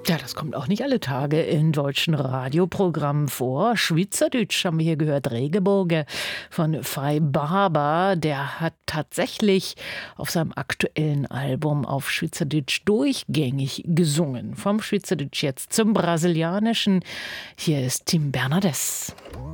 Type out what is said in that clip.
Ja, das kommt auch nicht alle Tage in deutschen Radioprogrammen vor. Schweizerdeutsch haben wir hier gehört, Regeburge von Fei Barber. Der hat tatsächlich auf seinem aktuellen Album auf Schweizerdeutsch durchgängig gesungen. Vom Schweizerdeutsch jetzt zum Brasilianischen. Hier ist Tim Bernardes.